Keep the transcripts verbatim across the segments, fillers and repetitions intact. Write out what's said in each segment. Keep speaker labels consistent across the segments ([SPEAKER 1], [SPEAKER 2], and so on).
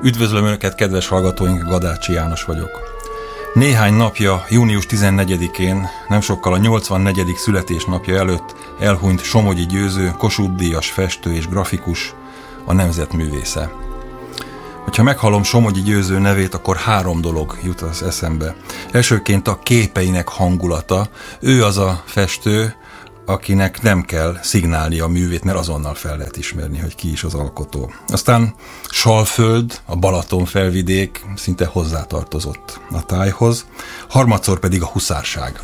[SPEAKER 1] Üdvözlöm Önöket, kedves hallgatóink, Gadácsi János vagyok. Néhány napja, június tizennegyedikén, nem sokkal a nyolcvannegyedik születésnapja előtt elhunyt Somogyi Győző, Kossuth-díjas festő és grafikus, a nemzetművésze. Hogyha meghallom Somogyi Győző nevét, akkor három dolog jut az eszembe. Elsőként a képeinek hangulata. Ő az a festő, akinek nem kell szignálni a művét, mert azonnal fel lehet ismerni, hogy ki is az alkotó. Aztán Salföld, a Balaton felvidék szinte hozzátartozott a tájhoz, harmadszor pedig a huszárság.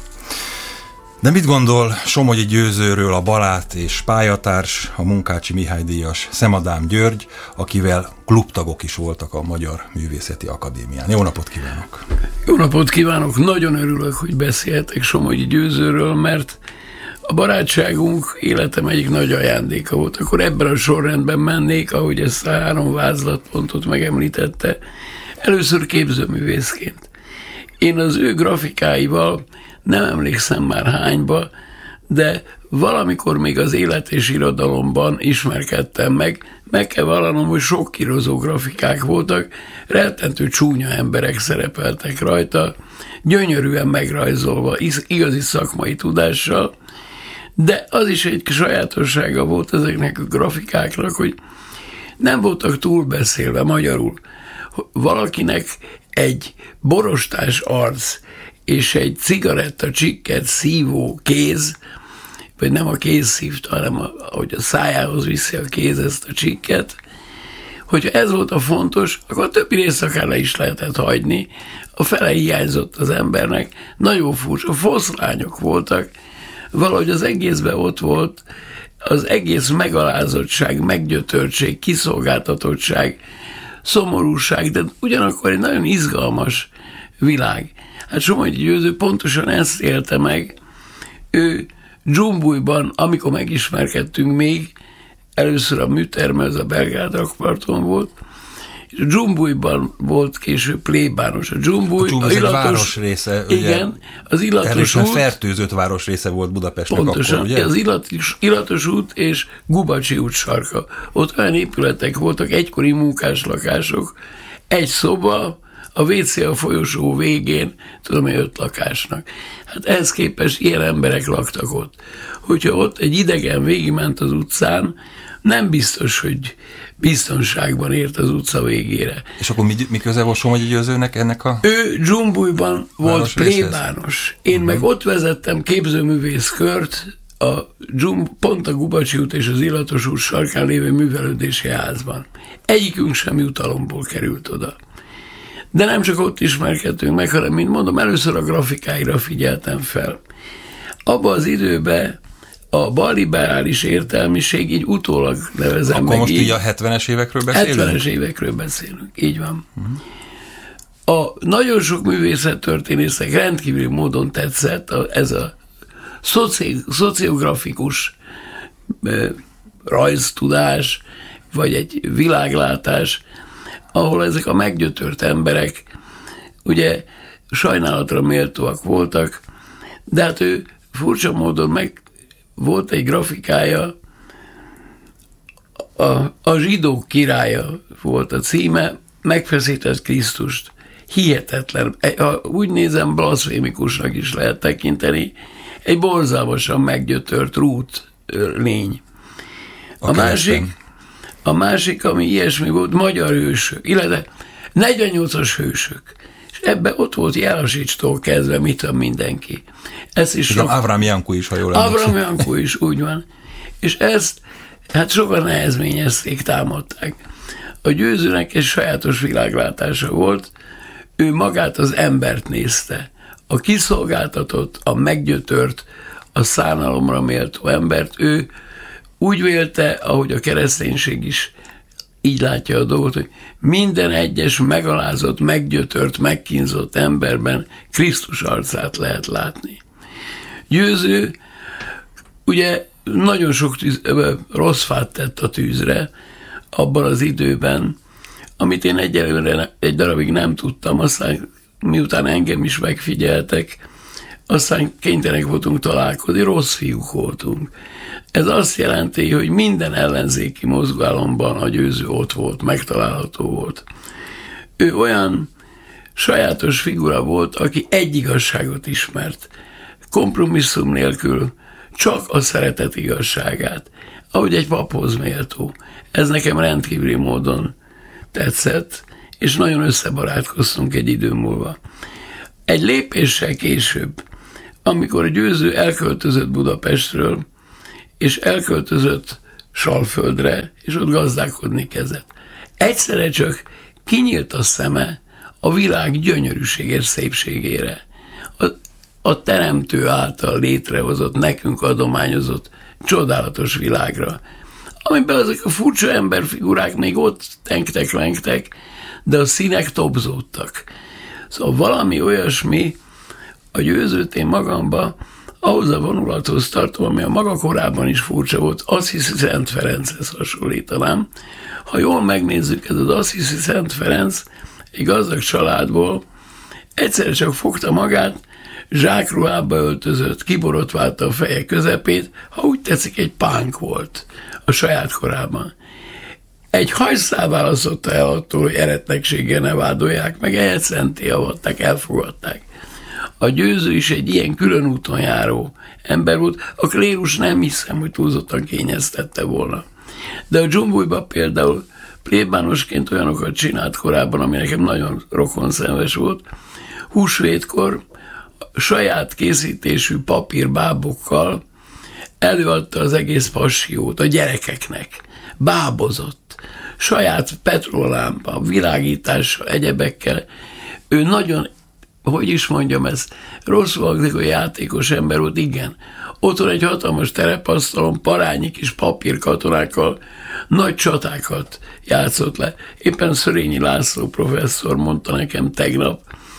[SPEAKER 1] De mit gondol Somogyi Győzőről a barát és pályatárs, a Munkácsi Mihály-díjas Szemadám György, akivel klubtagok is voltak a Magyar Művészeti Akadémián? Jó napot kívánok!
[SPEAKER 2] Jó napot kívánok! Nagyon örülök, hogy beszélhetek Somogyi Győzőről, mert a barátságunk életem egyik nagy ajándéka volt. Akkor ebben a sorrendben mennék, ahogy ezt a három vázlatpontot megemlítette. Először képzőművészként. Én az ő grafikáival nem emlékszem már hányba, de valamikor még az Élet és Irodalomban ismerkedtem meg. Meg kell vallanom, hogy sok kirozó grafikák voltak, rettentő csúnya emberek szerepeltek rajta, gyönyörűen megrajzolva, igazi szakmai tudással, de az is egy sajátossága volt ezeknek a grafikáknak, hogy nem voltak túlbeszélve magyarul. Valakinek egy borostás arc és egy cigaretta csikket szívó kéz, vagy nem a kéz szívta, hanem a, ahogy a szájához viszi a kéz ezt a csikket, hogyha ez volt a fontos, akkor a többi részt akár le is lehetett hagyni. A fele hiányzott az embernek, nagyon furcsa, foszlányok voltak, valahogy az egészben ott volt az egész megalázottság, meggyötörtség, kiszolgáltatottság, szomorúság, de ugyanakkor egy nagyon izgalmas világ. Hát Somogyi Győző pontosan ezt élte meg. Ő Dzsumbujban, amikor megismerkedtünk még, először a műterme, az a Belgrád rakparton volt, és Dzsumbujban volt később plébános. A Dzsumbuj,
[SPEAKER 1] a Dzsumbuj
[SPEAKER 2] a illatos,
[SPEAKER 1] egy városrésze, ugye?
[SPEAKER 2] Igen, az illatos út.
[SPEAKER 1] fertőzött városrésze volt Budapestnek
[SPEAKER 2] pontosan,
[SPEAKER 1] akkor, ugye?
[SPEAKER 2] Az illatos, illatos út és Gubacsi út sarka. Ott olyan épületek voltak, egykori munkáslakások, egy szoba, a vé cé a folyosó végén, tudom, hogy öt lakásnak. Hát ehhez képest ilyen emberek laktak ott. Hogyha ott egy idegen végigment az utcán, nem biztos, hogy biztonságban ért az utca végére.
[SPEAKER 1] És akkor mi, mi köze volt Somogyi Győzőnek ennek a...
[SPEAKER 2] Ő Dzsumbujban volt plébános. Én uh-huh. meg ott vezettem képzőművészkört, a Dzsumb, pont a Gubacsi út és az illatos út sarkán lévő művelődési házban. Egyikünk sem jutalomból került oda. De nem csak ott ismerkedtünk meg, hanem, mint mondom, először a grafikáira figyeltem fel. Abban az időben a balliberális értelmiség így utólag nevezem
[SPEAKER 1] Akkor
[SPEAKER 2] meg.
[SPEAKER 1] most
[SPEAKER 2] így,
[SPEAKER 1] így a hetvenes évekről beszélünk?
[SPEAKER 2] hetvenes évekről beszélünk, így van. Uh-huh. A nagyon sok művészettörténésznek rendkívüli módon tetszett a, ez a szoci, szociografikus e, rajztudás, vagy egy világlátás, ahol ezek a meggyötört emberek ugye sajnálatra méltóak voltak, de hát ő furcsa módon meg volt egy grafikája, a, a zsidók királya volt a címe, megfeszített Krisztust. Hihetetlen. Ha úgy nézem, blaszfémikusnak is lehet tekinteni. Egy borzalmasan meggyötört rút lény. A okay, másik, a másik, ami ilyesmi volt, magyar hősök, illetve negyvennyolcas hősök. És ebben ott volt Jellasics-tól kezdve, mit tudom, mindenki. Ez is sok...
[SPEAKER 1] Avram Janku is, ha jól emlékszem.
[SPEAKER 2] Avram Janku is, úgy van. És ezt, hát sokan nehezményezték, támadták. A Győzőnek egy sajátos világlátása volt, ő magát az embert nézte. A kiszolgáltatott, a meggyötört, a szánalomra méltó embert, ő úgy vélte, ahogy a kereszténység is így látja a dolgot, hogy minden egyes megalázott, meggyötört, megkínzott emberben Krisztus arcát lehet látni. Győző ugye nagyon sok tűz, rossz fát tett a tűzre abban az időben, amit én egyelőre egy darabig nem tudtam, aztán miután engem is megfigyeltek, aztán kénytelenek voltunk találkozni, rossz fiúk voltunk. Ez azt jelenti, hogy minden ellenzéki mozgalomban a Győző ott volt, megtalálható volt. ő olyan sajátos figura volt, aki egy igazságot ismert, kompromisszum nélkül, csak a szeretet igazságát, ahogy egy paphoz méltó. Ez nekem rendkívüli módon tetszett, és nagyon összebarátkoztunk egy idő múlva. Egy lépéssel később, amikor a Győző elköltözött Budapestről, és elköltözött Salföldre, és ott gazdálkodni kezdett. Egyszerre csak kinyílt a szeme a világ gyönyörűséges szépségére. A, a teremtő által létrehozott, nekünk adományozott csodálatos világra, amiben ezek a furcsa emberfigurák még ott tenktek-lengtek, de a színek tobzódtak. Szóval valami olyasmi a Győzőt én magamba ahhoz a vonulathoz tartom, ami a maga korában is furcsa volt, Assisi Szent Ferenchez hasonlítanám. Ha jól megnézzük, ez az Assisi Szent Ferenc egy gazdag családból egyszerre csak fogta magát, zsákruhába öltözött, kiborotválta a feje közepét, ha úgy tetszik, egy pánk volt a saját korában. Egy hajszál választotta el attól, hogy eretnekséggel ne vádolják, meg ehhez szenté avatták, elfogadták. A Győző is egy ilyen külön úton járó ember volt, a klérus nem hiszem, hogy túlzottan kényeztette volna. De a Dzsumbujban például plébánosként olyanokat csinált korábban, ami nekem nagyon rokonszenves volt. Húsvétkor saját készítésű papírbábokkal előadta az egész passiót a gyerekeknek. Bábozott. Saját petrollámpa, világítással, egyebekkel. Ő nagyon, hogy is mondjam ezt, rosszul hangzik, hogy játékos ember volt, igen. Otthon egy hatalmas terepasztalon parányi kis papírkatonákkal nagy csatákat játszott le. Éppen Szörényi László professzor mondta nekem tegnap,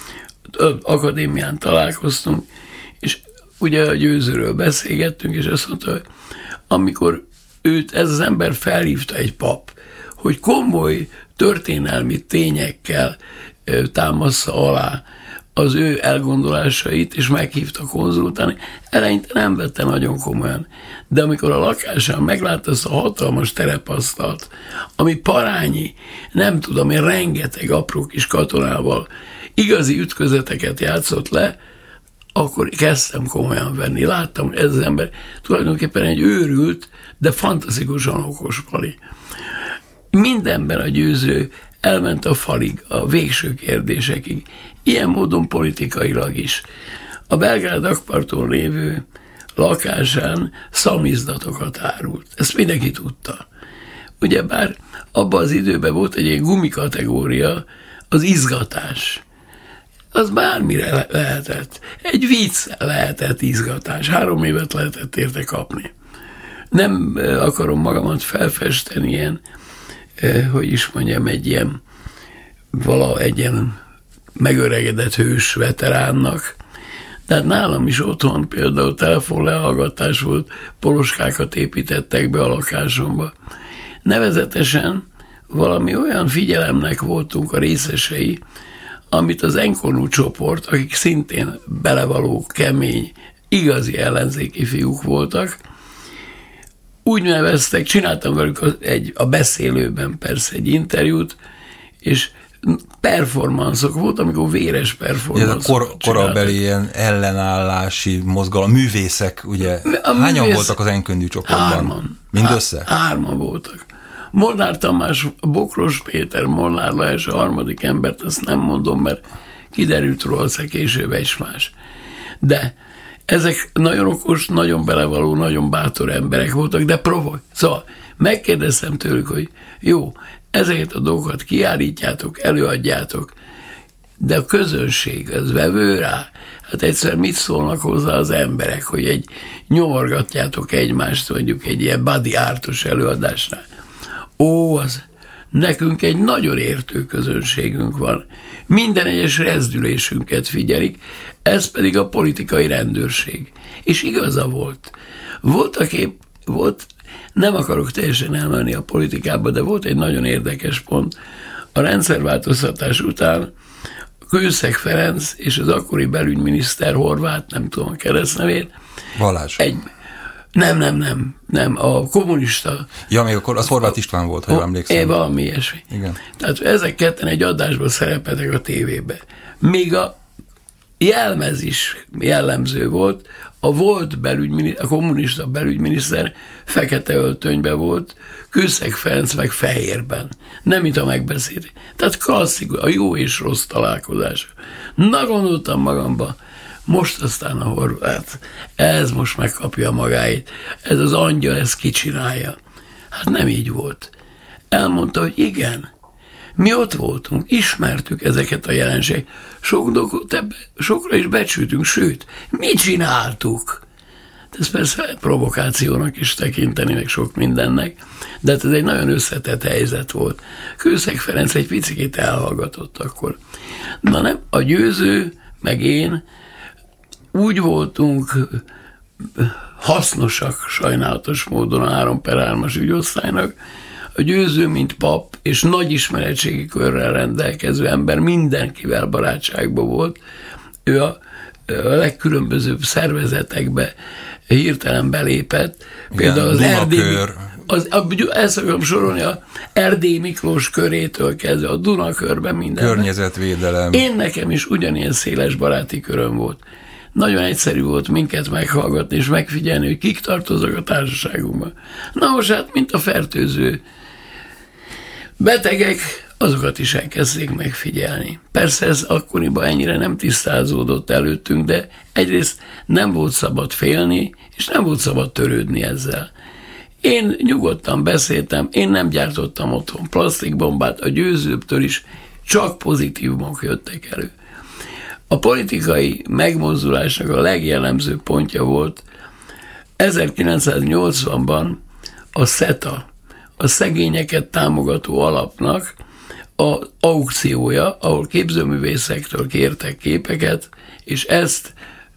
[SPEAKER 2] akadémián találkoztunk, és ugye a Győzőről beszélgettünk, és azt mondta, hogy amikor őt ez az ember felhívta, egy pap, hogy komoly történelmi tényekkel támassza alá az ő elgondolásait, és meghívta konzultálni, eleinte nem vette nagyon komolyan. De amikor a lakásán meglátta azt a hatalmas terepasztalt, ami parányi, nem tudom én, rengeteg apró kis katonával igazi ütközeteket játszott le, akkor kezdtem komolyan venni. Láttam, hogy ez az ember tulajdonképpen egy őrült, de fantasztikusan okos pali. Mindenben a Győző elment a falig, a végső kérdésekig. Ilyen módon politikailag is. A Belgrád rakparton lévő lakásán szamizdatokat árult. Ezt mindenki tudta. Ugyebár abban az időben volt egy ilyen gumikategória, az izgatás. Az bármire le- lehetett. Egy vicc lehetett izgatás. Három évet lehetett érte kapni. Nem akarom magamat felfesteni ilyen, hogy is mondjam, egy ilyen vala egy ilyen megöregedett hős veteránnak. De hát nálam is otthon például telefonlehallgatás volt, poloskákat építettek be a lakásomba. Nevezetesen valami olyan figyelemnek voltunk a részesei, amit az Enkonú csoport, akik szintén belevaló, kemény, igazi ellenzéki fiúk voltak, úgy neveztek, csináltam velük egy, a beszélőben persze egy interjút, és performanszok volt, amikor véres performanszok.
[SPEAKER 1] Ez a kor, korabeli ilyen ellenállási mozgalom, művészek, ugye? A Hányan művész... voltak az Enkönnyű csoportban?
[SPEAKER 2] Hárman.
[SPEAKER 1] Mindössze?
[SPEAKER 2] Há, hárman voltak. Molnár Tamás, Bokros Péter, Molnár Lajos, a harmadik embert, azt nem mondom, mert kiderült róla később egy más. De ezek nagyon okos, nagyon belevaló, nagyon bátor emberek voltak, de provok. Szóval megkérdeztem tőlük, hogy jó, ezeket a dolgokat kiállítjátok, előadjátok, de a közönség, az vevő rá, hát egyszer mit szólnak hozzá az emberek, hogy egy nyomorgatjátok egymást, mondjuk egy ilyen body artos előadásnál. Ó, az nekünk egy nagyon értő közönségünk van. Minden egyes rezdülésünket figyelik, ez pedig a politikai rendőrség. És igaza volt. Voltak épp, volt, nem akarok teljesen elmenni a politikába, de volt egy nagyon érdekes pont. A rendszerváltoztatás után Kőszeg Ferenc és az akkori belügyminiszter Horváth, nem tudom a keresztnevét,
[SPEAKER 1] Balázs.
[SPEAKER 2] Egy, Nem, nem, nem, nem, a kommunista.
[SPEAKER 1] Ja, még akkor az Horváth István volt, ha jól emlékszem.
[SPEAKER 2] É, valami ilyesmi.
[SPEAKER 1] Igen.
[SPEAKER 2] Tehát ezek ketten egy adásban szerepeltek a tévébe. Még a jelmez is jellemző volt, a volt belügyminiszter, a kommunista belügyminiszter fekete öltönyben volt, Kőszeg Ferenc meg fehérben. Nem, mint a megbeszélni. Tehát klasszikus, a jó és rossz találkozás. Na, gondoltam magamba, most aztán a Horváth, ez most megkapja magáit, ez az angyal, ez kicsinálja. Hát nem így volt. Elmondta, hogy igen, mi ott voltunk, ismertük ezeket a jelenségeket, sok dolgot ebbe, sokra is becsültünk, sőt, mi csináltuk? Ez persze lehet provokációnak is tekinteni, meg sok mindennek, de hát ez egy nagyon összetett helyzet volt. Kőszeg Ferenc egy picit elhallgatott akkor. Na nem, a Győző, meg én úgy voltunk hasznosak sajnálatos módon a három per hármas ügyosztálynak, a Győző, mint pap, és nagy ismeretségi körrel rendelkező ember mindenkivel barátságban volt. Ő a, a legkülönbözőbb szervezetekbe hirtelen belépett.
[SPEAKER 1] Igen,
[SPEAKER 2] például az Erdély, az, a, ezt akarom sorolni, a Erdély Miklós körétől kezdve a Dunakörben minden.
[SPEAKER 1] Környezetvédelem.
[SPEAKER 2] Én nekem is ugyanilyen széles baráti köröm volt. Nagyon egyszerű volt minket meghallgatni és megfigyelni, hogy kik tartoznak a társaságunkban. Na most hát, mint a fertőző betegek, azokat is elkezdték megfigyelni. Persze ez akkoriban ennyire nem tisztázódott előttünk, de egyrészt nem volt szabad félni, és nem volt szabad törődni ezzel. Én nyugodtan beszéltem, én nem gyártottam otthon plastikbombát, a Győzőbtől is csak pozitívumok jöttek elő. A politikai megmozdulásnak a legjellemzőbb pontja volt ezerkilencszáznyolcvanban a SETA, a Szegényeket Támogató Alapnak az aukciója, ahol képzőművészektől kértek képeket, és ezt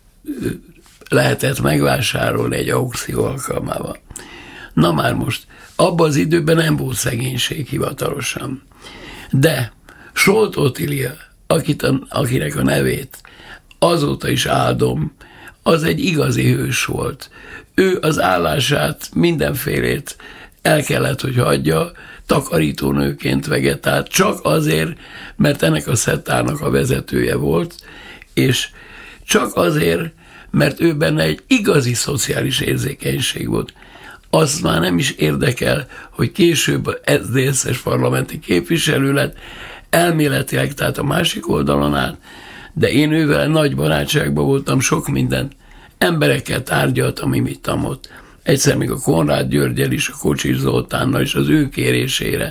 [SPEAKER 2] lehetett megvásárolni egy aukció alkalmával. Na már most, abban az időben nem volt szegénység hivatalosan. De Solt Otília, akit a, akinek a nevét azóta is áldom, az egy igazi hős volt. Ő az állását, mindenfélét el kellett, hogy hagyja, takarítónőként vegetált, csak azért, mert ennek a szettának a vezetője volt, és csak azért, mert ő benne egy igazi szociális érzékenység volt. Az már nem is érdekel, hogy később es zé dé es-es parlamenti képviselő lett, elméletileg, tehát a másik oldalon állt, de én ővel nagy barátságban voltam, sok minden emberekkel tárgyaltam, imittam ott. Egyszer még a Konrád Györgyel is, a Kocsis Zoltánnal is az ő kérésére.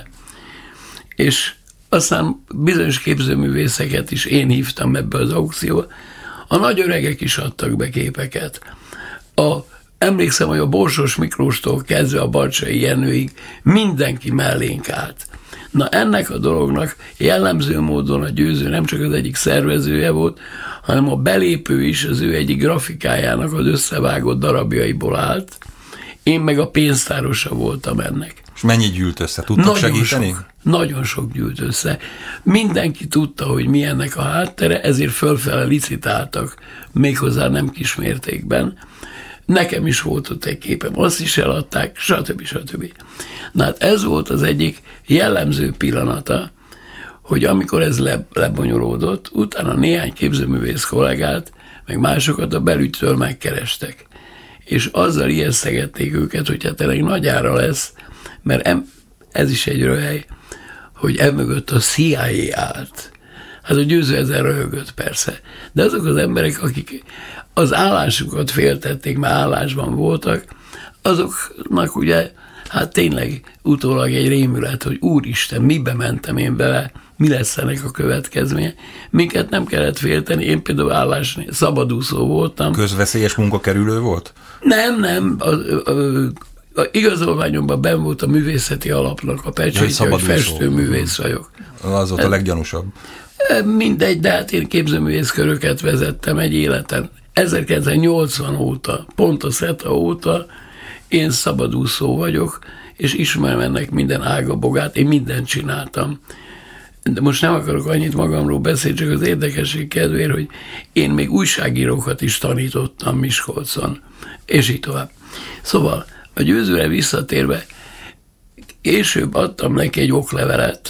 [SPEAKER 2] És aztán bizonyos képzőművészeket is én hívtam ebbe az aukcióba. A nagy öregek is adtak be képeket. A, emlékszem, hogy a Borsos Miklóstól kezdve a Barcsai Jenőig mindenki mellénk állt. Na ennek a dolognak jellemző módon a Győző nem csak az egyik szervezője volt, hanem a belépő is az ő egyik grafikájának az összevágott darabjaiból állt. Én meg a pénztárosa voltam ennek.
[SPEAKER 1] És mennyit gyűlt össze? Tudtak nagyon segíteni?
[SPEAKER 2] Sok, nagyon sok gyűlt össze. Mindenki tudta, hogy mi ennek a háttere, ezért fölfele licitáltak, méghozzá nem kismértékben. Nekem is volt ott egy képem, azt is eladták, stb. stb. Na hát ez volt az egyik jellemző pillanata, hogy amikor ez le, lebonyolódott, utána néhány képzőművész kollégát, meg másokat a belügytől megkerestek. És azzal ijesztegették őket, hogy hát tényleg nagy ára lesz, mert ez is egy röhely, hogy emögött a C I A állt. Hát a Győző ezen röhögött persze. De azok az emberek, akik az állásukat féltették, mert állásban voltak, azoknak ugye, hát tényleg utólag egy rémület, hogy úristen, mibe mentem én bele, mi lesz ennek a következménye. Minket nem kellett félteni, én például állásnél szabadúszó voltam.
[SPEAKER 1] Közveszélyes munkakerülő volt?
[SPEAKER 2] Nem, nem. A, a, a, a igazolványomban benn volt a művészeti alapnak a pecsétje, hogy festőművész vagyok.
[SPEAKER 1] Az volt a leggyanúsabb.
[SPEAKER 2] Mindegy, de hát én képzőművészköröket vezettem egy életen. ezerkilencszáznyolcvan óta, pont a SETA óta én szabadúszó vagyok, és ismerem ennek minden ágabogát, én mindent csináltam. de most nem akarok annyit magamról beszélni, csak az érdekesség kedvéért, hogy én még újságírókat is tanítottam Miskolcon, és így tovább. Szóval a Győzőre visszatérve, később adtam neki egy oklevelet,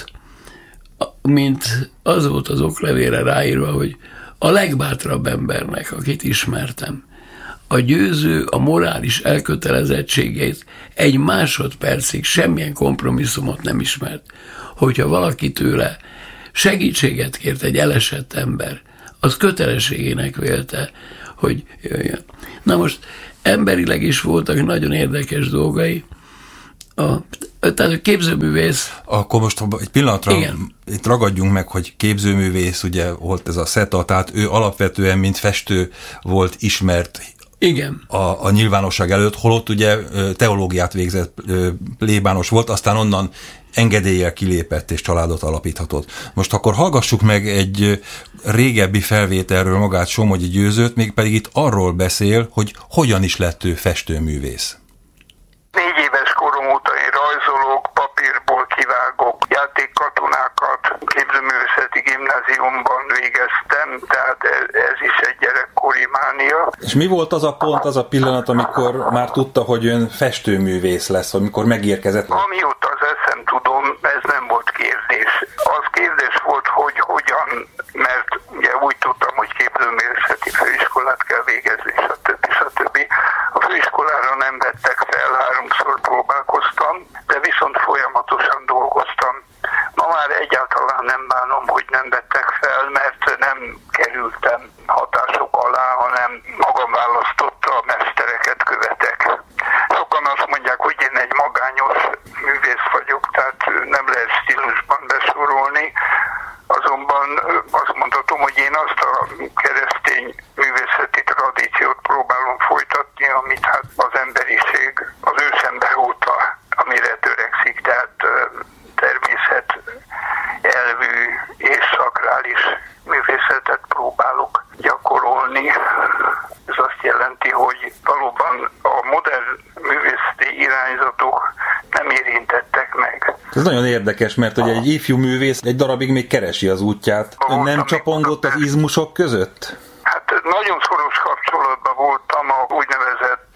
[SPEAKER 2] mint az volt az oklevére ráírva, hogy a legbátrabb embernek, akit ismertem, a Győző a morális elkötelezettségét egy másodpercig semmilyen kompromisszumot nem ismert. Hogyha valaki tőle segítséget kért, egy elesett ember, az kötelességének vélte, hogy jöjjön. Na most emberileg is voltak nagyon érdekes dolgai. A, tehát a képzőművész...
[SPEAKER 1] Akkor most egy pillanatra
[SPEAKER 2] igen.
[SPEAKER 1] Itt ragadjunk meg, hogy képzőművész, ugye volt ez a Szeta, tehát ő alapvetően, mint festő volt ismert
[SPEAKER 2] igen.
[SPEAKER 1] A, a nyilvánosság előtt, holott ugye teológiát végzett, plébános volt, aztán onnan engedéllyel kilépett és családot alapíthatott. Most akkor hallgassuk meg egy régebbi felvételről magát Somogyi Győzőt, mégpedig itt arról beszél, hogy hogyan is lett ő festőművész.
[SPEAKER 3] Négy éves korom óta én rajzolok, papírból kivágok játékkatonákat, képzőművészeti gimnáziumban végeztem, tehát ez, ez is egy gyerekkori mánia.
[SPEAKER 1] És mi volt az a pont, az a pillanat, amikor már tudta, hogy ön festőművész lesz, amikor megérkezett?
[SPEAKER 3] Amióta az eszem tudom, ez nem volt kérdés. Az kérdés volt, hogy hogyan, mert ugye úgy tudtam, hogy képzőművészeti főiskolát kell végezni, stb. stb. A főiskolára nem vettek fel, háromszor próbálkoztam, de viszont folyamatosan dolgoztam. Ma már egyáltalán nem bánom, hogy nem vettek fel, mert nem kerültem hatások alá, hanem magam választotta a mestereket követek. Sokan azt mondják, hogy én egy magányos művész vagyok, tehát nem lehet stílusban besorolni, azonban azt mondhatom, hogy én azt a keresztény művészeti tradíciót próbálom folytatni, amit hát az emberiség az ősember óta, amire törekszik, tehát természet elvű és szakrális művészetet próbálok gyakorolni. Ez azt jelenti, hogy valóban a modern művészeti irányzatok nem érintettek meg.
[SPEAKER 1] Ez nagyon érdekes, mert ugye egy ifjú művész egy darabig még keresi az útját. Ön nem csapongott az izmusok között?
[SPEAKER 3] Hát nagyon szoros kapcsolatban voltam a úgynevezett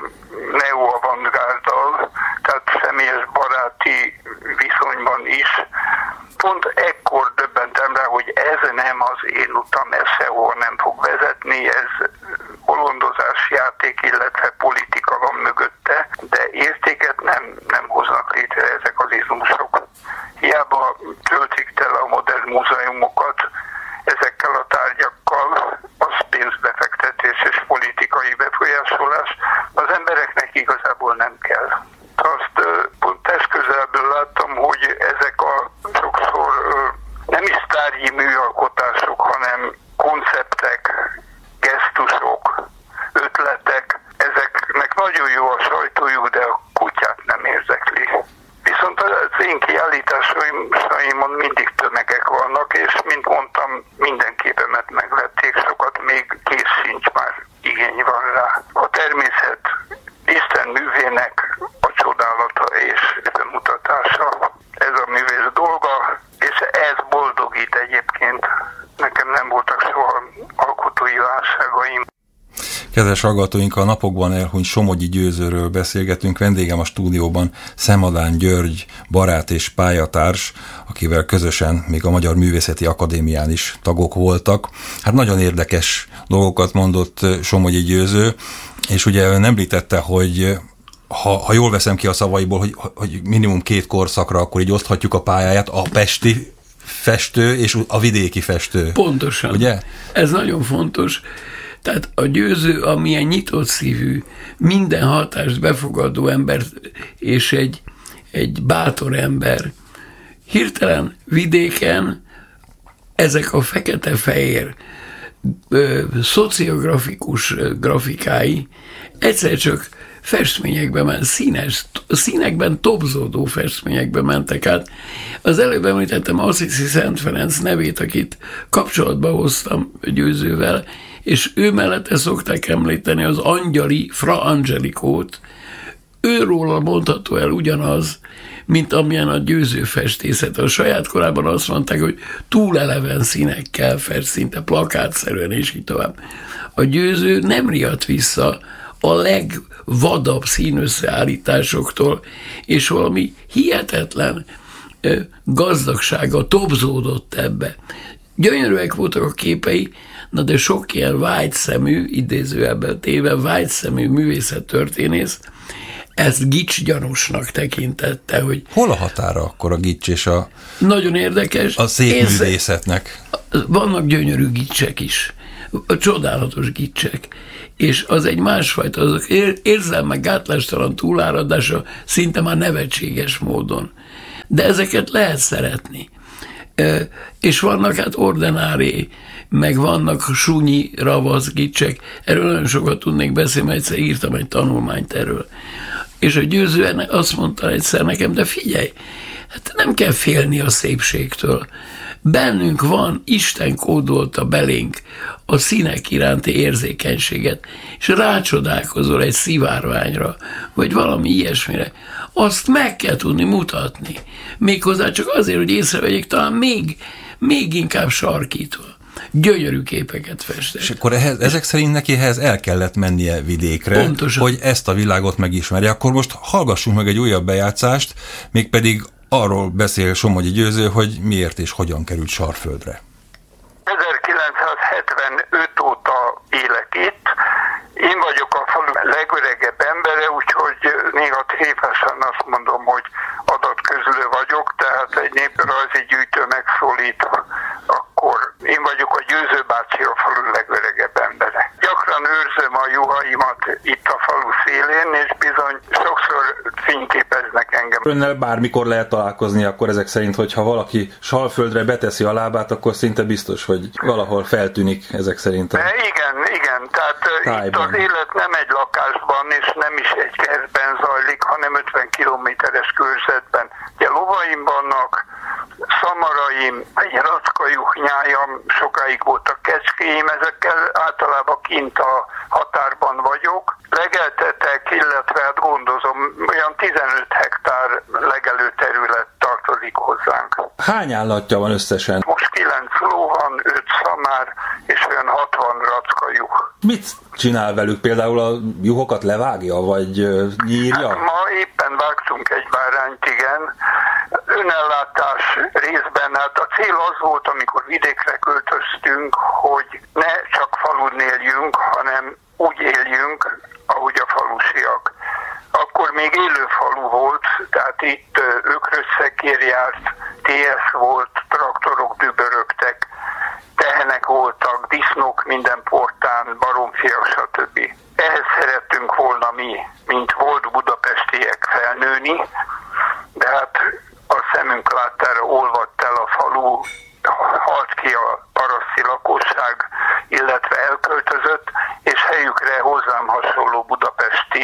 [SPEAKER 3] neo-avantgárddal, tehát személyes baráti viszonyban is. Pont ekkor döbbentem rá, hogy ez nem az én utam, ez sehol nem fog vezetni, ez bolondozás, játék, illetve politika van mögötte, de értéket nem, nem hoznak létre ezek az izmusok. Hiába töltik tele a modern múzeumokat ezekkel a tárgyakkal, az pénzbefektetés és politikai befolyásolás, az embereknek igazából nem kell. Azt pont testközelből láttam, hogy ezek a sokszor nem is tárgyi műalkotások, hanem konceptek, gesztusok, ötletek, ezeknek nagyon jó a sajtójuk, de a kutyát nem érzekli. Viszont az én kiállításaimon mindig tömegek vannak, és mint mondtam, minden képemet megvették, sokat még kész sincs, már igény van rá. A természet Isten művének a csodálata és bemutatása, ez a művész dolga, és ez boldogít egyébként. Nekem nem voltak soha alkotói válságaim.
[SPEAKER 1] Kedves hallgatóink, a napokban elhunyt Somogyi Győzőről beszélgetünk. Vendégem a stúdióban Szemadán György, barát és pályatárs, akivel közösen még a Magyar Művészeti Akadémián is tagok voltak. Hát nagyon érdekes dolgokat mondott Somogyi Győző, és ugye ön említette, hogy ha, ha jól veszem ki a szavaiból, hogy, hogy minimum két korszakra akkor így oszthatjuk a pályáját, a pesti festő és a vidéki festő.
[SPEAKER 2] Pontosan.
[SPEAKER 1] Ugye?
[SPEAKER 2] Ez nagyon fontos. Tehát a Győző, amilyen nyitott szívű, minden hatást befogadó ember, és egy, egy bátor ember. Hirtelen vidéken ezek a fekete-fehér ö, szociografikus grafikái egyszer csak festményekbe ment, színes, színekben tobzódó festményekbe mentek át. Az előbb említettem Assisi Szent Ferenc nevét, akit kapcsolatba hoztam Győzővel, és ő mellette szokták említeni az angyali Fra Angelikót, őróla mondható el ugyanaz, mint amilyen a Győző festészet. A saját korában azt mondták, hogy túl eleven színekkel fest, szinte plakátszerűen, és így tovább. A Győző nem riadt vissza a legvadabb színösszeállításoktól, és valami hihetetlen gazdagsága tobzódott ebbe. Gyönyörűek voltak a képei, na de sok ilyen vágyszemű, idézőjelben téve vágyszemű művészettörténész ezt gicsgyanúsnak tekintette, hogy...
[SPEAKER 1] Hol a határa akkor a gics és a...
[SPEAKER 2] Nagyon érdekes.
[SPEAKER 1] A szép művészetnek.
[SPEAKER 2] Vannak gyönyörű gicsek is. Csodálatos gicsek. És az egy másfajta, azok érzelmek gátlástalan túláradása szinte már nevetséges módon. De ezeket lehet szeretni. És vannak hát ordinári, meg vannak súnyi ravasz gicsek. Erről nagyon sokat tudnék beszélni, mert egyszer írtam egy tanulmányt erről. És a Győző azt mondta egyszer nekem, de figyelj, hát nem kell félni a szépségtől. Bennünk van, Isten kódolta belénk a színek iránti érzékenységet, és rácsodálkozol egy szivárványra, vagy valami ilyesmire. Azt meg kell tudni mutatni. Méghozzá csak azért, hogy észrevegyék, talán még, még inkább sarkítva. Gyönyörű képeket festett.
[SPEAKER 1] És akkor ehhez, ezek szerint neki ehhez el kellett mennie vidékre,
[SPEAKER 2] pontosan,
[SPEAKER 1] hogy ezt a világot megismerje. Akkor most hallgassunk meg egy újabb bejátszást, mégpedig arról beszél Somogyi Győző, hogy miért és hogyan került Sarföldre.
[SPEAKER 3] ezerkilencszázhetvenöt óta élek itt. Én vagyok a falu legöregebb embere, úgyhogy néha tréfásan azt mondom, hogy adatközlő vagyok, tehát egy néprajzi gyűjtő megszólít, akkor én vagyok a Győző bácsi, a falu legöregebb embere. Gyakran őrzöm a juhaimat itt a falu szélén, és bizony sokszor fényképeznek engem.
[SPEAKER 1] Önnel bármikor lehet találkozni, akkor ezek szerint, hogyha valaki Sarföldre beteszi a lábát, akkor szinte biztos, hogy valahol feltűnik ezek szerint. A...
[SPEAKER 3] De igen, igen, tehát tájban. Itt az élet nem egy lakásban, és nem is egy kertben zajlik, hanem ötven kilométeres körzetben. Ugye lovaim vannak, szamaraim, egy rackajuhnyájam, sokáig voltak kecskéim, ezekkel általában kint a határban vagyok. Legeltetek, illetve hát gondozom, olyan tizenöt hektár legelőterület tartozik hozzánk.
[SPEAKER 1] Hány állatja van összesen?
[SPEAKER 3] Most kilenc ló van, öt szamár, és olyan hatvan rackajuh.
[SPEAKER 1] Mit csinál velük? Például a juhokat levágja, vagy nyírja?
[SPEAKER 3] Hát ma éppen vágtunk egy bárányt, igen. Önellátás részben, hát a cél az volt, amikor vidékre költöztünk, hogy ne csak falun éljünk, hanem úgy éljünk, ahogy a falusiak. Akkor még élő falu volt, tehát itt ökrösszekér járt, té es volt, traktorok dübörögtek, tehenek voltak, disznók minden portán, baromfiak, stb. Ehhez szerettünk volna mi, mint volt budapestiek felnőni, de hát a szemünk láttára olvadt el a falu, halt ki a paraszti lakosság, illetve elköltözött, és helyükre hozzám hasonló budapesti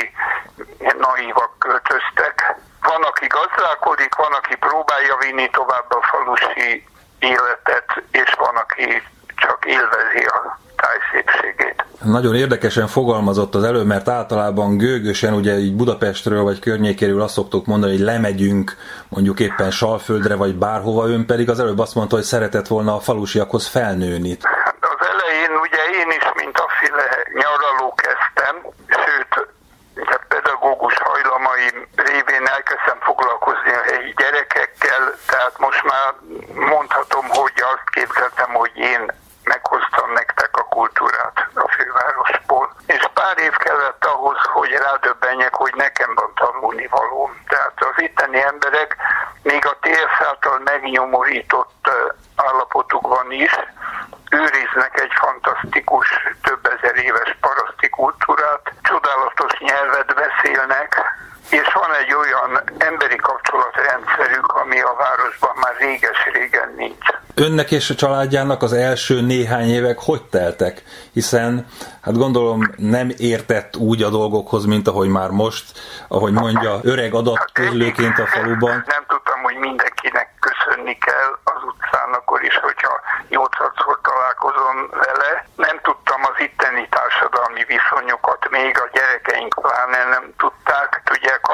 [SPEAKER 3] naívak költöztek. Van, aki gazdálkodik, van, aki próbálja vinni tovább a falusi életet, és van, aki csak élvezi a tájszépségét.
[SPEAKER 1] Nagyon érdekesen fogalmazott az előbb, mert általában gőgösen, ugye így Budapestről vagy környékéről azt szoktuk mondani, hogy lemegyünk mondjuk éppen Sarföldre vagy bárhova, ön pedig az előbb azt mondta, hogy szeretett volna a falusiakhoz felnőni.
[SPEAKER 3] Hát az elején ugye én is, mint afféle nyaraló kezdtem, sőt, pedagógus hajlamaim révén elkezdtem foglalkozni a helyi gyerekekkel, tehát most már mondhatom, hogy azt képzeltem, hogy én meghoztam nektek a kultúrát a fővárosból. És pár év kellett ahhoz, hogy rádöbbenjek, hogy nekem van tanulni valóm. Tehát az itteni emberek még a té es által megnyomorított állapotukban is őriznek egy fantasztikus, több ezer éves paraszti kultúrát, csodálatos nyelvet beszélnek, és van egy olyan emberi kapcsolatrendszerük, ami a városban már réges-régen nincs.
[SPEAKER 1] Önnek és a családjának az első néhány évek hogy teltek? Hiszen, hát gondolom, nem értett úgy a dolgokhoz, mint ahogy már most, ahogy mondja, öreg adatközlőként a faluban.
[SPEAKER 3] Nem tudtam, hogy mindenkinek köszönni kell az utcán, akkor is, hogyha nyolcszor találkozom vele. Nem tudtam az itteni társadalmi viszonyokat, még a gyerekeink pláne nem tudták. Tudják,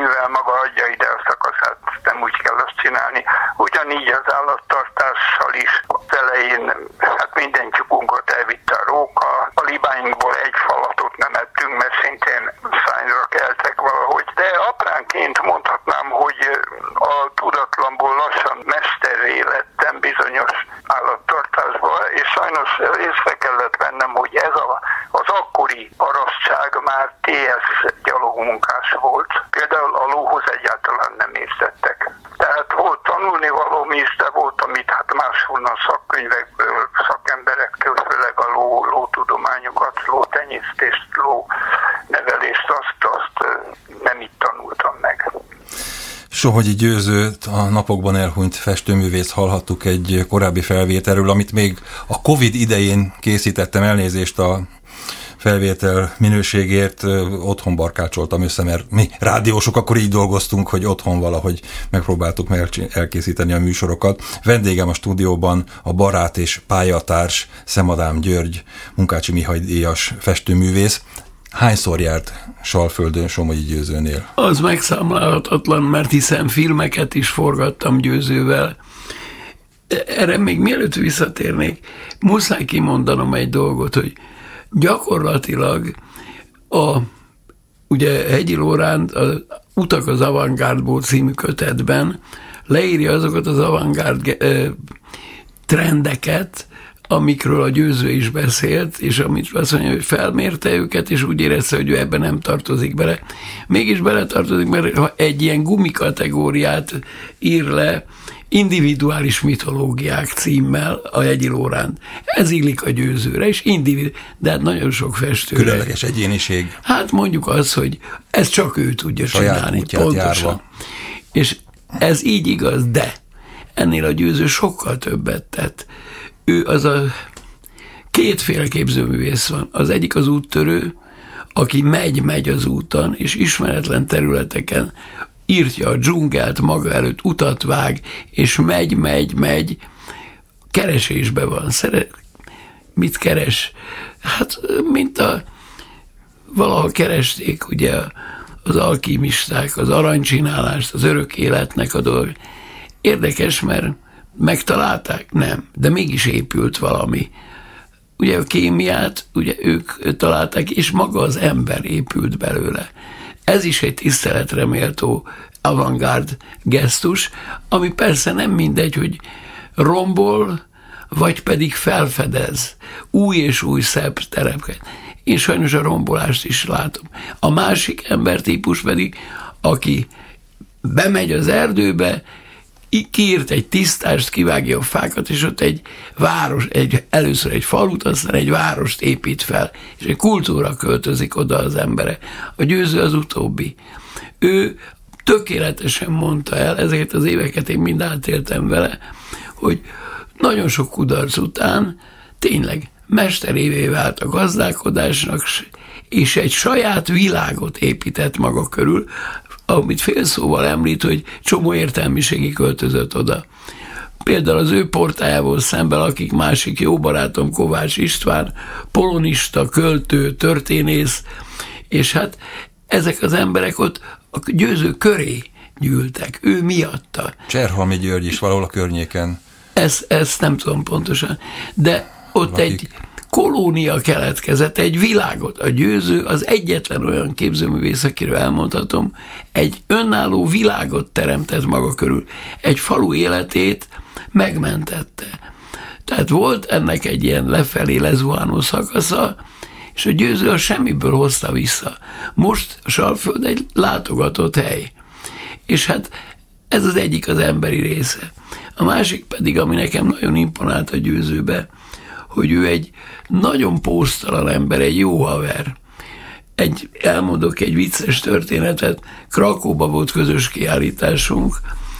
[SPEAKER 3] mivel maga adja ide a szakaszát, nem úgy kell azt csinálni. Ugyanígy az állattartással is az elején hát minden tyúkunkat elvitte a róka, a libáinkból egy falatot nem ettünk, mert szintén szányra keltek valahogy. De apránként mondhatnám, hogy a tudatlanból lassan mesterré lettem bizonyos állattartásba, és sajnos észre kellett vennem, hogy ez a, az akkori parasztság már té es gyalogmunkás volt. Például a lóhoz egyáltalán nem értettek. Tehát volt tanulnivalóm is, de volt, amit hát máshonnan szakkönyvekből, szakemberektől, főleg a ló, lótudományokat, lótenyésztést, lónevelést, azt, azt nem itt tanultam meg.
[SPEAKER 1] Sohogyi Győzőt, a napokban elhunyt festőművész hallhattuk egy korábbi felvételről, amit még a Covid idején készítettem, elnézést a felvétel minőségért, otthon barkácsoltam össze, mert mi rádiósok akkor így dolgoztunk, hogy otthon valahogy megpróbáltuk meg elkészíteni a műsorokat. Vendégem a stúdióban a barát és pályatárs Szemadám György, Munkácsi Mihály díjas festőművész. Hányszor járt Salföldön Somogyi Győzőnél?
[SPEAKER 2] Az megszámlálhatatlan, mert hiszen filmeket is forgattam Győzővel. Erre még mielőtt visszatérnék, muszáj kimondanom egy dolgot, hogy gyakorlatilag a ugye Hegyi Lóránt az Utak az avantgárdból című kötetben leírja azokat az avantgárd trendeket, amikről a Győző is beszélt, és amit azt mondja, hogy felmérte őket, és úgy érezte, hogy ő ebben nem tartozik bele. Mégis beletartozik, mert ha egy ilyen gumikategóriát ír le, individuális mitológiák címmel a Hegyi Lóránt. Ez illik a Győzőre, és individu, de hát nagyon sok festőre.
[SPEAKER 1] Különleges egyéniség.
[SPEAKER 2] Hát mondjuk az, hogy ez csak ő tudja
[SPEAKER 1] saját
[SPEAKER 2] csinálni. Pontosan. Járva. És ez így igaz, de ennél a Győző sokkal többet tett. Ő az a kétféle képzőművész van. Az egyik az úttörő, aki megy-megy az úton, és ismeretlen területeken írtja a dzsungelt maga előtt, utat vág, és megy, megy, megy, keresésbe van. Szeret, mit keres? Hát, mint a valahol keresték, ugye, az alkimisták, az aranycsinálást, az örök életnek a dolog. Érdekes, mert megtalálták? Nem, de mégis épült valami. Ugye a kémiát, ugye ők találták, és maga az ember épült belőle. Ez is egy tiszteletre méltó avantgárd gesztus, ami persze nem mindegy, hogy rombol, vagy pedig felfedez új és új szebb terepeket. Én sajnos a rombolást is látom. A másik embertípus pedig, aki bemegy az erdőbe, kiírt egy tisztást, kivágja a fákat, és ott egy város, egy, először egy falut, aztán egy várost épít fel, és egy kultúra költözik oda az embere. A Győző az utóbbi. Ő tökéletesen mondta el, ezeket az éveket én mind átéltem vele, hogy nagyon sok kudarc után tényleg mesterévé vált a gazdálkodásnak, és egy saját világot épített maga körül, amit félszóval említ, hogy csomó értelmiségi költözött oda. Például az ő portájával szemben, akik másik jó barátom, Kovács István, polonista, költő, történész, és hát ezek az emberek ott a Győző köré gyűltek, ő miatta.
[SPEAKER 1] Cserhalmi György is valahol a környéken.
[SPEAKER 2] Ezt, ezt nem tudom pontosan, de ott Lakik. Egy kolónia keletkezett, egy világot. A Győző az egyetlen olyan képzőművész, akiről elmondhatom, egy önálló világot teremtett maga körül. Egy falu életét megmentette. Tehát volt ennek egy ilyen lefelé lezuhánó szakasza, és a Győző a semmiből hozta vissza. Most a Salföld egy látogatott hely. És hát ez az egyik az emberi része. A másik pedig, ami nekem nagyon imponált a Győzőbe, hogy ő egy nagyon póztalan ember, egy jó haver. Egy, elmondok egy vicces történetet, Krakóba volt közös kiállításunk,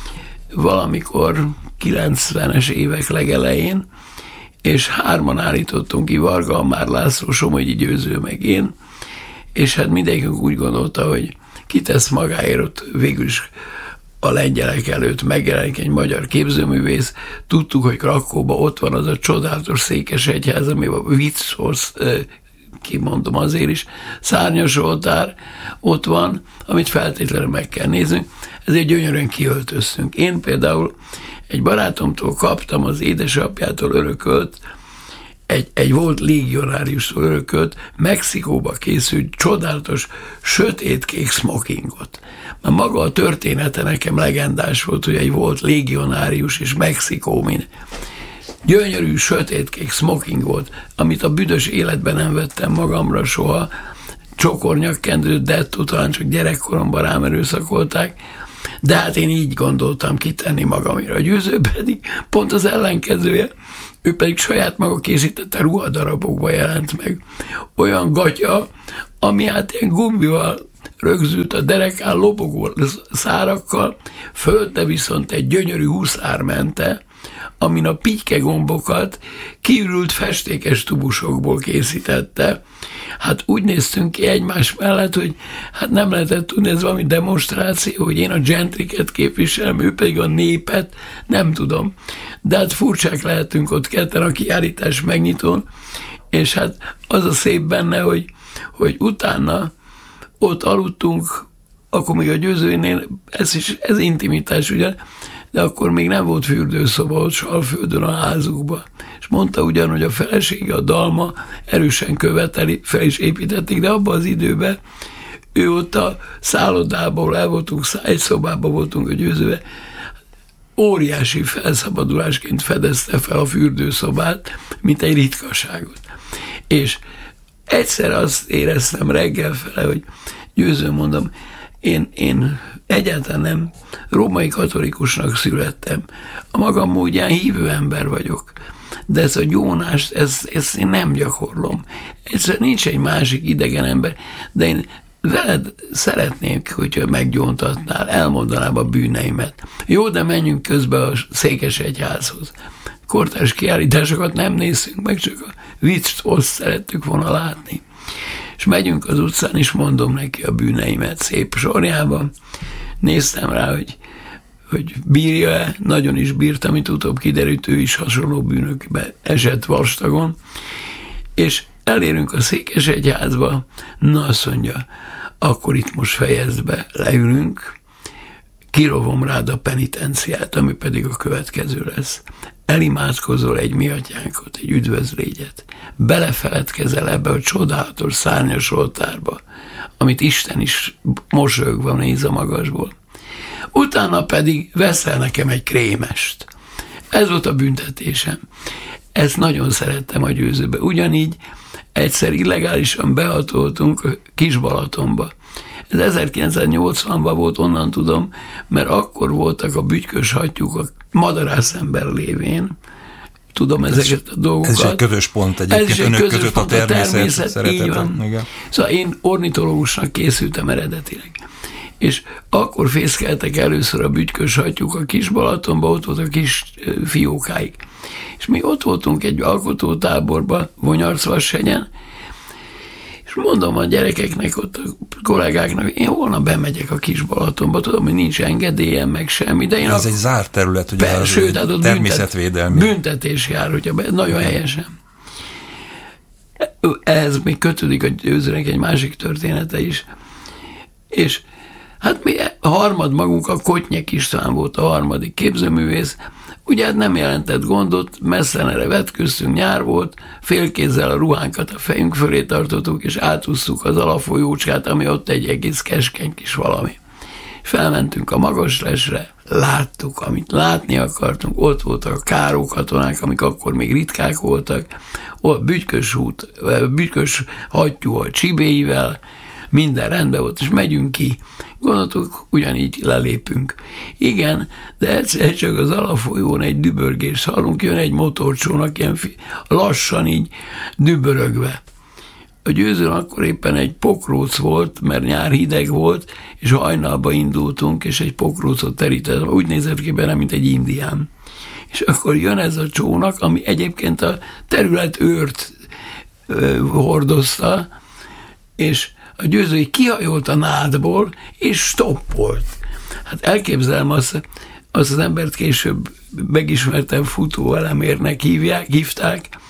[SPEAKER 2] valamikor kilencvenes évek legelején, és hárman állítottunk ki, Varga Amár László, Somogyi Győző meg én, és hát mindenkünk úgy gondolta, hogy kitesz magáért, ott végül is a lengyelek előtt megjelenik egy magyar képzőművész. Tudtuk, hogy Krakóban ott van az a csodálatos székesegyház, ami a Vichoz kimondom azért is, szárnyas oltár ott van, amit feltétlenül meg kell néznünk, ezért gyönyörűen kiöltöztünk. Én például egy barátomtól kaptam az édesapjától örökölt, egy, egy volt légionáriustól örökölt, Mexikóba készült csodálatos, sötétkék smokingot. Mert maga a története nekem legendás volt, hogy egy volt légionárius és Mexikó, mint gyönyörű, sötétkék smoking volt, amit a büdös életben nem vettem magamra soha, csokornyakkendőt, dettó, talán csak gyerekkoromban rám erőszakolták, de hát én így gondoltam kitenni magamra. A Győző pedig pont az ellenkezője, ő pedig saját maga készítette ruhadarabokba jelent meg. Olyan gatya, ami hát ilyen gumbival rögzült a derekán, lobogó szárakkal, fölte viszont egy gyönyörű huszármente, amin a pitykegombokat kiürült festékes tubusokból készítette. Hát úgy néztünk ki egymás mellett, hogy hát nem lehetett tudni, ez valami demonstráció, hogy én a gentriket képviselem, ő pedig a népet, nem tudom. De hát furcsák lehetünk ott ketten a kiállítás megnyitón, és hát az a szép benne, hogy, hogy utána ott aludtunk, akkor még a Győzőnél, ez is, ez intimitás, ugye, de akkor még nem volt fürdőszoba ott Salföldön a házukba. És mondta ugyan, hogy a felesége, a Dalma erősen követeli, fel is építették, de abban az időben ő ott a szállodából el voltunk, egy szobában voltunk a Győzőbe, óriási felszabadulásként fedezte fel a fürdőszobát, mint egy ritkaságot. És egyszer azt éreztem reggel fele, hogy Győző, mondom, én, én egyáltalán nem római katolikusnak születtem. A magam módján hívő ember vagyok. De ez a gyónást, ezt, ezt én nem gyakorlom. Egyszer nincs egy másik idegen ember, de én veled szeretnék, hogyha meggyóntatnál, elmondanám a bűneimet. Jó, de menjünk közben a Székesegyházhoz. Kortárs kiállításokat nem nézzünk meg, csak a vicct azt szerettük volna látni. És megyünk az utcán, és mondom neki a bűneimet szép sorjában. Néztem rá, hogy, hogy bírja-e, nagyon is bírta, amit utóbb kiderült, ő is hasonló bűnökbe esett vastagon, és elérünk a Székesegyházba, na azt mondja, akkor itt most fejezd be, leülünk, kirovom rád a penitenciát, ami pedig a következő lesz. Elimádkozol egy mi atyánkot, egy üdvözlégyet, belefeledkezel ebbe a csodálatos szárnyas oltárba, amit Isten is mosolyogva néz a magasból. Utána pedig veszel nekem egy krémest. Ez volt a büntetésem. Ezt nagyon szerettem a Győzőbe. Ugyanígy egyszer illegálisan behatoltunk a Kisbalatonba. Ez ezerkilencszáznyolcvanban volt, onnan tudom, mert akkor voltak a bütykös hattyúk a madarászember lévén. Tudom ez ezeket a dolgokat.
[SPEAKER 1] Ez is egy közös pont egyébként,
[SPEAKER 2] egy
[SPEAKER 1] önök
[SPEAKER 2] közös
[SPEAKER 1] között
[SPEAKER 2] pont,
[SPEAKER 1] a természet,
[SPEAKER 2] a természet
[SPEAKER 1] szeretete. Igen.
[SPEAKER 2] Szóval én ornitológusnak készültem eredetileg. És akkor fészkeltek először a bütykös hattyúk a Kisbalatonba, ott volt a kis fiókáig. És mi ott voltunk egy alkotótáborban, Vonyarcvashegyen, és mondom a gyerekeknek, ott a kollégáknak, én holnap bemegyek a Kisbalatonba, tudom, hogy nincs engedélyem, meg semmi, de én...
[SPEAKER 1] Ez egy zárt terület, ugye
[SPEAKER 2] per, sőt, hát ott
[SPEAKER 1] természetvédelmi.
[SPEAKER 2] Büntet, büntetés jár, hogyha be, nagyon helyesen. Ehhez még kötődik a Győzőnek egy másik története is. És hát mi a harmad magunk, a Kotnyek István volt a harmadik képzőművész, ugye hát nem jelentett gondot, messzenere vetköztünk, nyár volt, félkézzel a ruhánkat a fejünk fölé tartottuk, és átúsztuk az alapfolyócskát, ami ott egy egész keskeny kis valami. Felmentünk a Magaslesre, láttuk, amit látni akartunk, ott voltak a Káró katonák, amik akkor még ritkák voltak, ott bütykös út, bütykös hattyú a csibéivel, minden rendben volt, és megyünk ki. Gondoltuk, ugyanígy lelépünk. Igen, de egyszer csak az alapfolyón egy dübörgés hallunk, jön egy motorcsónak, ilyen lassan így dübörögve. A Győzőn akkor éppen egy pokróc volt, mert nyár hideg volt, és hajnalba indultunk, és egy pokrócot terített, úgy nézett ki benne, mint egy indián. És akkor jön ez a csónak, ami egyébként a terület őrt ö, hordozta, és a Győzői kihajolt a nádból, és stoppolt. Hát elképzelem azt, azt az embert később megismertem futóelemérnek hívják, hívták,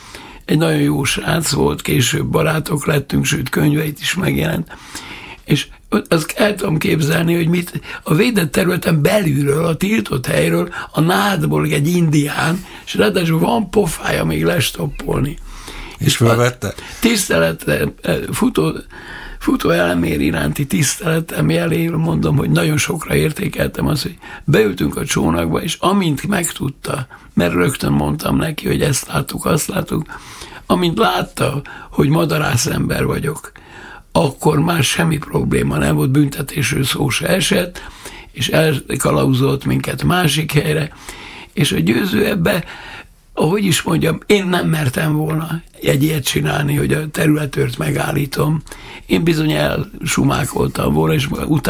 [SPEAKER 2] egy nagyon jó srác volt, később barátok lettünk, sőt könyveit is megjelent, és azt el tudom képzelni, hogy mit a védett területen belülről, a tiltott helyről, a nádból egy indián, és ráadásul van pofája még lestoppolni.
[SPEAKER 1] És fölvette?
[SPEAKER 2] Tiszteletem, futó, futó elemér iránti tiszteletem jeléről mondom, hogy nagyon sokra értékeltem azt, hogy beültünk a csónakba, és amint megtudta, mert rögtön mondtam neki, hogy ezt láttuk, azt láttuk, amint látta, hogy madarász ember vagyok, akkor már semmi probléma nem volt, büntetésről szó se esett, és elkalauzolt minket másik helyre, és a győző ebbe, ahogy is mondjam, én nem mertem volna egy ilyet csinálni, hogy a területőrt megállítom. Én bizony elsumákoltam volna, és utána